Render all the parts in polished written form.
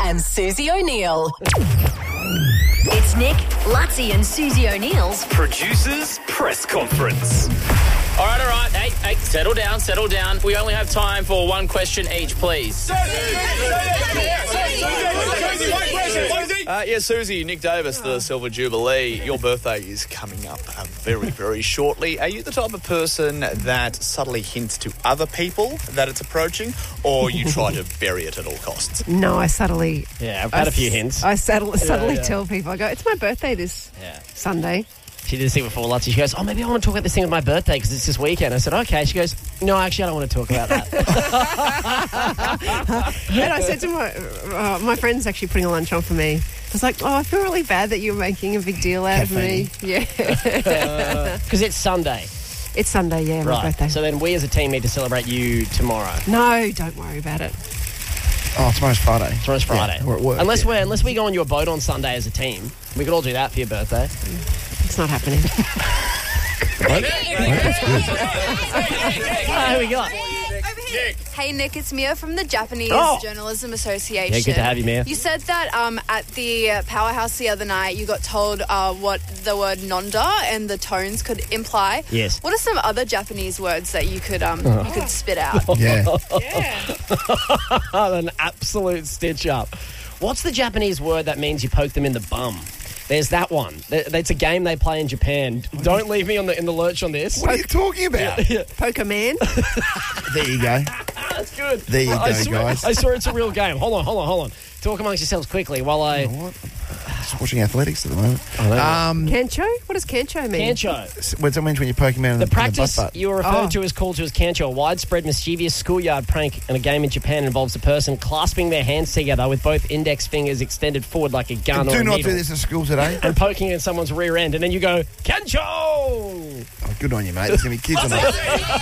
and Susie O'Neill. It's Nick, Lutzi and Susie O'Neill's Producers Press Conference. All right. Hey, settle down. We only have time for one question each, please. Susie, Nick Davis, the Silver Jubilee. Your birthday is coming up very, very shortly. Are you the type of person that subtly hints to other people that it's approaching, or you try to bury it at all costs? No, I subtly... Yeah, I've had a few hints. I subtly tell people, I go, it's my birthday this Sunday. She did this thing before Lutzi. She goes, maybe I want to talk about this thing with my birthday because it's this weekend. I said, okay. She goes, no, actually, I don't want to talk about that. And I said to my friend's actually putting a lunch on for me. I was like, I feel really bad that you're making a big deal out of me. Yeah. Because it's Sunday. It's Sunday, yeah, my birthday. So then we as a team need to celebrate you tomorrow. No, don't worry about it. Oh, tomorrow's Friday. Yeah, we're at work. Unless we go on your boat on Sunday as a team. We could all do that for your birthday. It's not happening. Who we got? Nick. Hey, Nick, it's Mia from the Japanese Journalism Association. Yeah, good to have you, Mia. You said that at the Powerhouse the other night you got told what the word nonda and the tones could imply. Yes. What are some other Japanese words that you could spit out? Yeah. An absolute stitch up. What's the Japanese word that means you poke them in the bum? There's that one. It's a game they play in Japan. Don't leave me in the lurch on this. What are you talking about? Poker man. There you go. That's good. There you go, guys. I swear it's a real game. Hold on. Talk amongst yourselves quickly while I... You know what? Just watching athletics at the moment. Kancho? What does kancho mean? Kancho. What does that mean when you poke a man in the practice butt? you were referred to is called as kancho, a widespread mischievous schoolyard prank in a game in Japan involves a person clasping their hands together with both index fingers extended forward like a gun or a Do not needle. do this at school today. And poking at someone's rear end, and then you go, kancho! Oh, good on you, mate. There's going to be kids on that.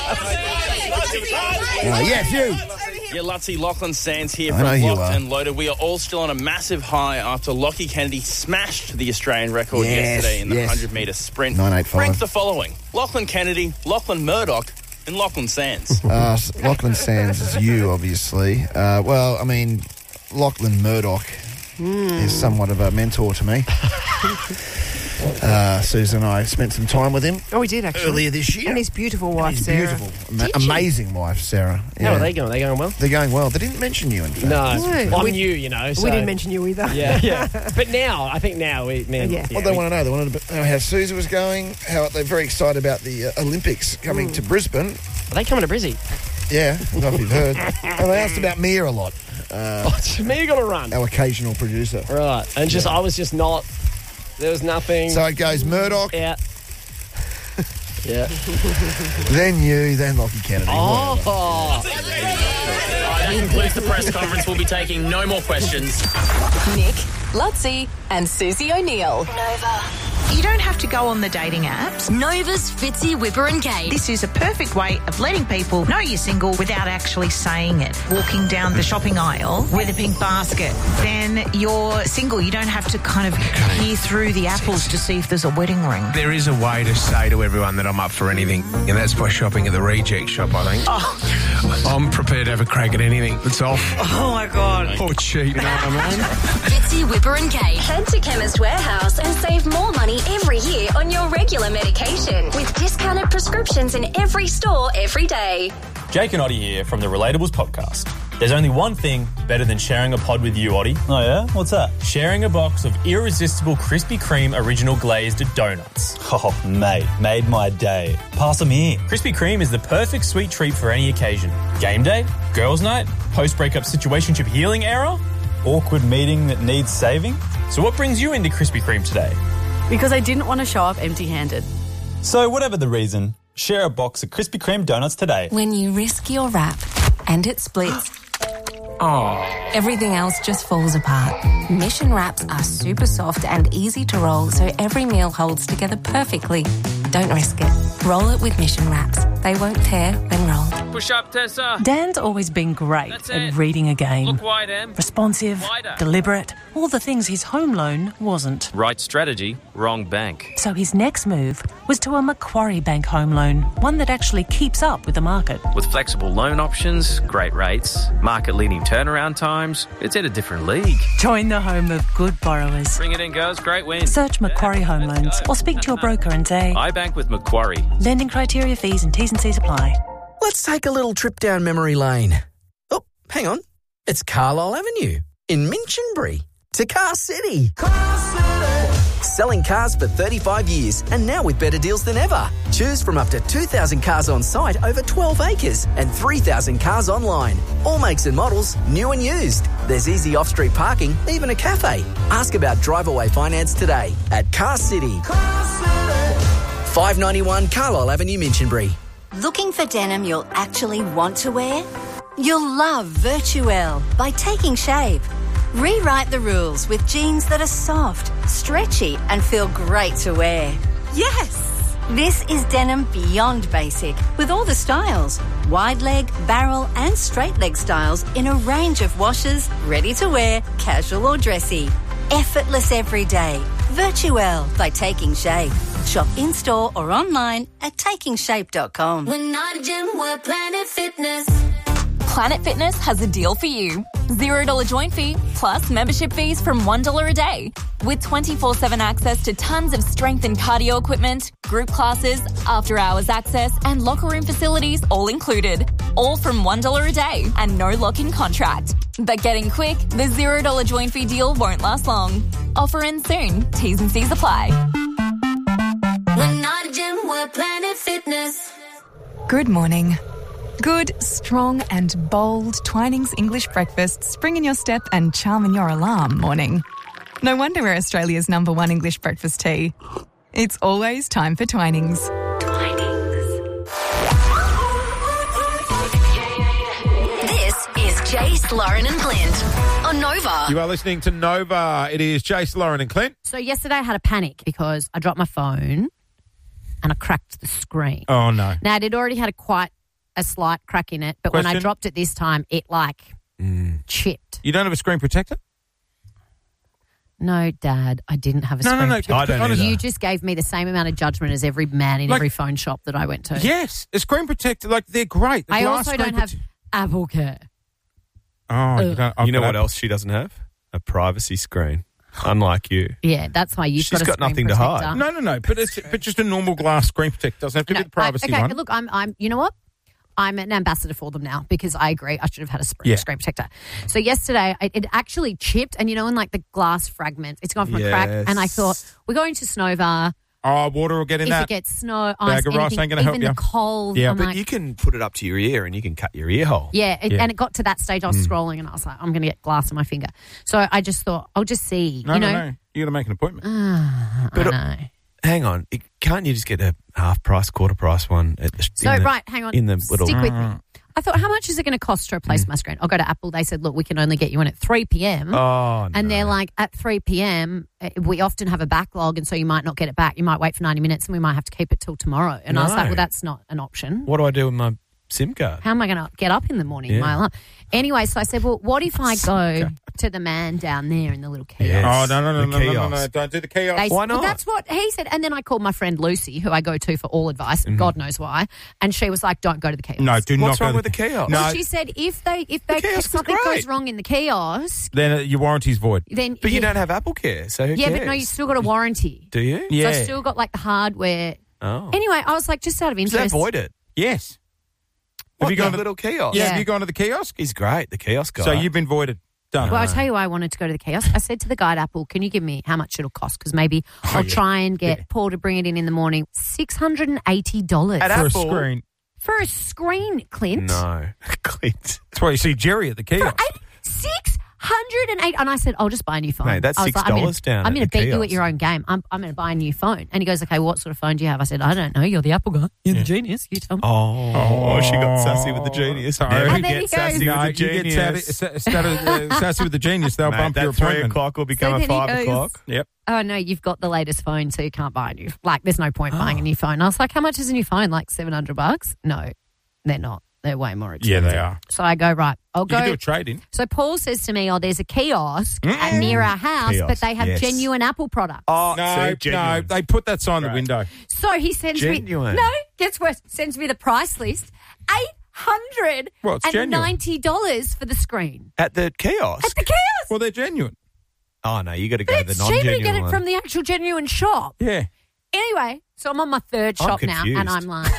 Yes, you. Yeah, Lutzi, Lachlan Sands here I from know you Locked are. and Loaded. We are all still on a massive high after Lockie Kennedy smashed the Australian record yesterday in the 100-metre sprint. 9.85. Rank the following: Lachlan Kennedy, Lachlan Murdoch, and Lachlan Sands. Lachlan Sands is you, obviously. Lachlan Murdoch is somewhat of a mentor to me. Susan and I spent some time with him. Oh, we did, actually. Earlier this year. And his beautiful wife, Sarah. Beautiful. Amazing wife, Sarah. How are they going? Are they going well? They're going well. They didn't mention you, in fact. No. No. I'm new, you know. So. We didn't mention you either. Yeah. But now, I think Yeah. what they want to know, they wanted to know how Susan was going, how they're very excited about the Olympics coming to Brisbane. Are they coming to Brizzy? Yeah, I don't know if you've heard. And they asked about Mia a lot. Mia got to run. Our occasional producer. Right. And I was just not... There was nothing... So it goes Murdoch, Yeah. then you, then Lockie Kennedy. Oh. That concludes the press conference. We'll be taking no more questions. Nick, Lutzi and Susie O'Neill. Nova. You don't have to go on the dating apps. Nova's Fitzy, Whipper and Kate. This is a perfect way of letting people know you're single without actually saying it. Walking down the shopping aisle with a pink basket. Then you're single. You don't have to kind of peer through the apples to see if there's a wedding ring. There is a way to say to everyone that I'm up for anything, and that's by shopping at the reject shop, I think. I'm prepared to have a crack at anything that's off. Oh, my God. Or cheap, you know what I mean? Fitzy, Whipper and Kate. Head to Chemist Warehouse and save more money every year on your regular medication with discounted prescriptions in every store every day. Jake and Oddie here from the Relatables podcast. There's only one thing better than sharing a pod with you, Oddie. Oh yeah? What's that? Sharing a box of irresistible Krispy Kreme original glazed donuts. Oh, mate, made my day. Pass them here. Krispy Kreme is the perfect sweet treat for any occasion. Game day, girls' night, post-breakup situationship healing era. Awkward meeting that needs saving. So what brings you into Krispy Kreme today? Because I didn't want to show up empty-handed. So whatever the reason, share a box of Krispy Kreme donuts today. When you risk your wrap and it splits, everything else just falls apart. Mission wraps are super soft and easy to roll, so every meal holds together perfectly. Don't risk it. Roll it with Mission Wraps. They won't tear when rolled. Push up, Tessa. Dan's always been great at reading a game. Look wide, Em. Responsive, Wider. deliberate, all the things his home loan wasn't. Right strategy, wrong bank. So his next move was to a Macquarie Bank home loan, one that actually keeps up with the market. With flexible loan options, great rates, market-leading turnaround times, it's in a different league. Join the home of good borrowers. Bring it in, girls. Great win. Search Macquarie Home Loans or speak to your broker and say, I bank with Macquarie. lending criteria, fees and T's and C's apply. Let's take a little trip down memory lane. Oh, hang on. It's Carlisle Avenue in Minchinbury to Car City. Selling cars for 35 years and now with better deals than ever. Choose from up to 2,000 cars on site over 12 acres and 3,000 cars online. All makes and models, new and used. There's easy off-street parking, even a cafe. Ask about drive-away finance today at Car City. 591 Carlisle Avenue, Minchinbury. Looking for denim you'll actually want to wear? You'll love Virtuelle by Taking Shape. Rewrite the rules with jeans that are soft, stretchy and feel great to wear. Yes! This is denim beyond basic with all the styles. Wide leg, barrel and straight leg styles in a range of washes, ready to wear, casual or dressy. Effortless every day. Virtuelle by Taking Shape. Shop in-store or online at takingshape.com. We're not a gym, we're Planet Fitness. Planet Fitness has a deal for you. $0 join fee plus membership fees from $1 a day. With 24/7 access to tons of strength and cardio equipment, group classes, after-hours access and locker room facilities all included. All from $1 a day and no lock-in contract. But getting quick, the $0 join fee deal won't last long. Offer ends soon. T's and C's apply. We're not a gym, we're Planet Fitness. Good morning. Good, strong and bold Twinings English breakfast spring in your step and charm in your alarm morning. No wonder we're Australia's #1 English breakfast tea. It's always time for Twinings. This is Jace, Lauren and Clint on Nova. You are listening to Nova. It is Jace, Lauren and Clint. So yesterday I had a panic because I dropped my phone and I cracked the screen. Oh, no. Now, it had already had quite a slight crack in it, but when I Question? dropped it this time, it chipped. You don't have a screen protector? No, Dad, I didn't have a No, no, screen no, protector. I don't either. You just gave me the same amount of judgment as every man in every phone shop that I went to. Yes, a screen protector, like they're great. The I glass also screen don't have Apple Care. Oh, you don't. You know what else she doesn't have? A privacy screen. Unlike you. Yeah, that's why you've She's got a got screen nothing to protector. hide. No, but just a normal glass screen protector. Doesn't have to be the privacy okay, one. look, I'm. You know what? I'm an ambassador for them now because I agree I should have had a screen protector. So yesterday it actually chipped, and you know, in like the glass fragments, it's gone from a crack. And I thought we're going to Snowvar. Oh, water will get in if that. it gets snow, Bag ice, of rice anything, ain't gonna help even you. the cold. Yeah, I'm but like, you can put it up to your ear and you can cut your ear hole. and it got to that stage. I was scrolling and I was like, I'm going to get glass on my finger. So I just thought I'll just see. No. You got to make an appointment. But I know. hang on, can't you just get a half price, quarter price one? Hang on. In the little. Stick with me. I thought, how much is it going to cost to replace my screen? I'll go to Apple. They said, look, we can only get you in at 3 p.m. Oh, no. And they're like, at 3 p.m., we often have a backlog, and so you might not get it back. You might wait for 90 minutes, and we might have to keep it till tomorrow. And I was like, well, that's not an option. What do I do with my SIM card? How am I going to get up in the morning? Yeah. My alarm. Anyway, so I said, well, what if I go to the man down there in the little kiosk? Yes. Oh, no. Don't do the kiosk. Why not? Well, that's what he said. And then I called my friend Lucy, who I go to for all advice, God knows why, and she was like, don't go to the kiosk. No, do not go. What's wrong with the kiosk? Well, she said if something goes wrong in the kiosk, then your warranty's void. But you don't have Apple Care, so who cares? but no, you still got a warranty. Do you? Yeah. So I still got like the hardware. Oh. Anyway, I was like, just out of Does interest. that void it? Yes. What, have you gone the to little kiosk? Yeah, have you gone to the kiosk? He's great, the kiosk guy. So you've been voided. Done. Well, I'll tell you why I wanted to go to the kiosk. I said to the guy at Apple, can you give me how much it'll cost? Because maybe I'll try and get Paul to bring it in the morning. $680. At For Apple? a screen. For a screen, Clint. No. Clint. That's why you see Jerry at the kiosk. $680. $108. And I said, I'll just buy a new phone. Mate, that's I was $6 down I'm at going to the beat you at kiosk. your own game. I'm going to buy a new phone. And he goes, okay, what sort of phone do you have? I said, I don't know. You're the Apple guy. You're the genius. You tell me. Oh, she got sassy with the genius. Never And then he get sassy goes- with the genius. Sassy with the genius, they'll Mate, bump that your 3 appointment. o'clock will become So a then he 5 goes- o'clock. Yep. Oh, no, you've got the latest phone, so you can't buy a new. Like, there's no point buying a new phone. I was like, how much is a new phone? Like $700? No, they're not. They're way more expensive. Yeah, they are. So I go, right, I'll You go. can do a trade-in. So Paul says to me, there's a kiosk near our house, but Kiosk, they have yes. genuine Apple products. Oh, No, genuine. they put that sign in the window. So he sends Genuine. me. No, gets worse. Sends me the price list. Well, it's genuine. $890 for the screen. At the kiosk? At the kiosk. Well, they're genuine. Oh, no, you got to go But to the it's cheaper non-genuine to get it one. from the actual genuine shop. Yeah. Anyway, so I'm on my third I'm shop now, confused. and I'm like,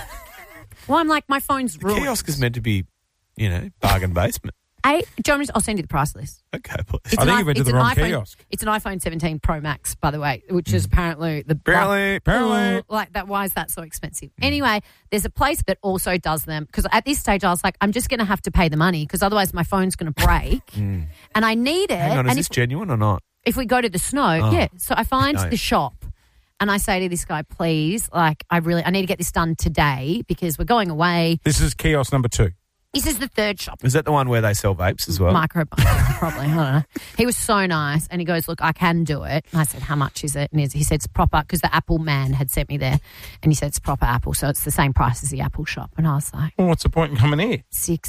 my phone's The ruined. kiosk is meant to be, bargain basement. I'll send you the price list. Okay, please. I think you went to the wrong kiosk. It's an iPhone 17 Pro Max, by the way, which is apparently the Apparently. like that. Why is that so expensive? Anyway, there's a place that also does them because at this stage I was like, I'm just going to have to pay the money because otherwise my phone's going to break, and I need it. Hang on, is and this genuine or not? if we go to the snow, Oh. yeah. So I find No. the shop. And I say to this guy, please, I need to get this done today because we're going away. This is kiosk number 2. This is the third shop. Is that the one where they sell vapes as well? Microbiome, probably. I don't know. He was so nice. And he goes, look, I can do it. And I said, how much is it? And he said, it's proper, because the Apple man had sent me there. And he said, it's proper Apple. So it's the same price as the Apple shop. And I was like, Well, what's the point in coming here?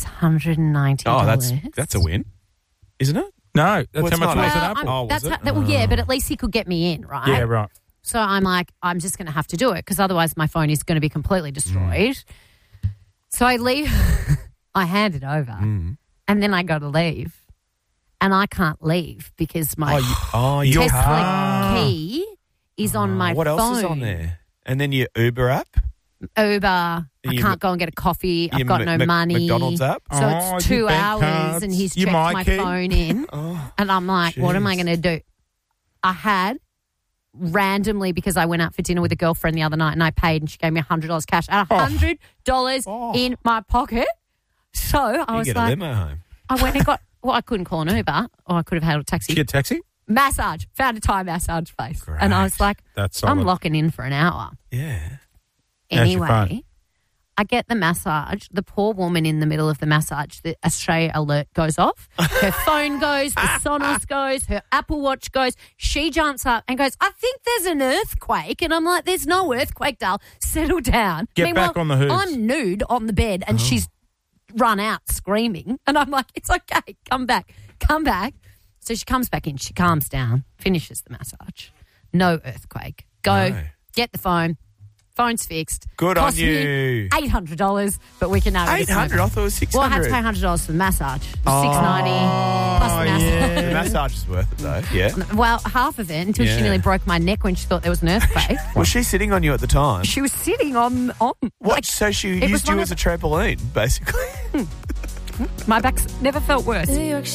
$690. Oh, that's a win, isn't it? No, that's Well, how it's much not. was it Well, Apple? Oh, was it? well, yeah, but at least he could get me in, right? Yeah, right. So I'm like, I'm just going to have to do it because otherwise my phone is going to be completely destroyed. So I leave. I hand it over and then I go to leave and I can't leave because my your Tesla key is on my what phone. else is on there? And then your Uber app? Uber. I Your can't go and get a coffee. I've your got no money. McDonald's app? So Oh, it's your 2 bank hours cards, and he's your checked My my Key. phone in. And I'm like, what am I jeez. going to do? I had randomly, because I went out for dinner with a girlfriend the other night and I paid and she gave me $100 cash. I had $100 in my pocket. So I You was get like, a limo home. I went and got, I couldn't call an Uber or I could have hailed a taxi. Did you get a taxi? Massage. Found a Thai massage place. And I was like, That's solid. I'm locking in for an hour. Yeah. How's your phone? Anyway, I get the massage. The poor woman in the middle of the massage, the Australia alert goes off. Her phone goes, the Sonos goes, her Apple Watch goes. She jumps up and goes, I think there's an earthquake. And I'm like, there's no earthquake, Dal. Settle down. Get Meanwhile, back on the hooves. I'm nude on the bed and she's run out screaming. And I'm like, it's okay. Come back. Come back. So she comes back in. She calms down, finishes the massage. No earthquake. Go, No. get the phone. Phone's fixed. Good on Cost me you. $800, but we can now get this 800? over. I thought it was 600. Well, I had to pay $100 for the massage. $690 plus the massage. The massage is worth it, though. Yeah. Well, half of it until Yeah. she nearly broke my neck when she thought there was an earthquake. Was she sitting on you at the time? She was sitting on What? like, So she it was used you one as a of- trampoline, basically? my back's never felt worse.